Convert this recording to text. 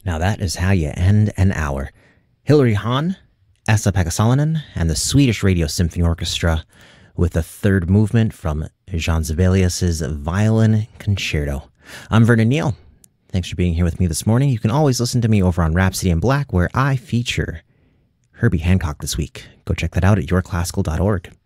Now that is how you end an hour. Hilary Hahn, Esa-Pekka Salonen, and the Swedish Radio Symphony Orchestra with the third movement from Jean Sibelius's Violin Concerto. I'm Vernon Neal. Thanks for being here with me this morning. You can always listen to me over on Rhapsody in Black, where I feature Herbie Hancock this week. Go check that out at yourclassical.org.